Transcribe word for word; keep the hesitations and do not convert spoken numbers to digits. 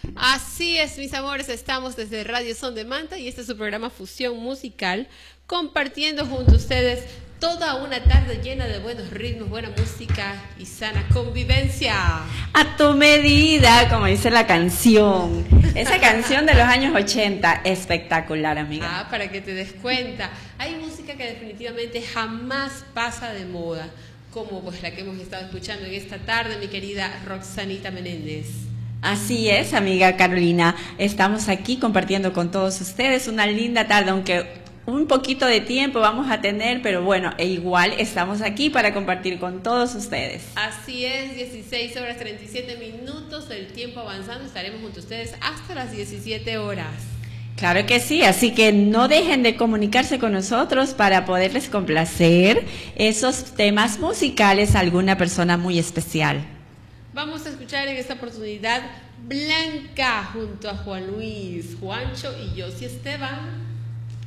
Así es, mis amores, estamos desde Radio Son de Manta y este es su programa Fusión Musical, compartiendo junto a ustedes toda una tarde llena de buenos ritmos, buena música y sana convivencia. A tu medida, como dice la canción. Esa canción de los años ochenta, espectacular, amiga. Ah, para que te des cuenta. Hay música que definitivamente jamás pasa de moda, como pues la que hemos estado escuchando en esta tarde, mi querida Roxanita Menéndez. Así es, amiga Carolina. Estamos aquí compartiendo con todos ustedes una linda tarde, aunque un poquito de tiempo vamos a tener, pero bueno, e igual estamos aquí para compartir con todos ustedes. Así es, dieciséis horas treinta y siete minutos, el tiempo avanzando, estaremos junto a ustedes hasta las diecisiete horas. Claro que sí, así que no dejen de comunicarse con nosotros para poderles complacer esos temas musicales a alguna persona muy especial. Vamos a escuchar en esta oportunidad Blanca junto a Juan Luis, Juancho y Yossi Esteban.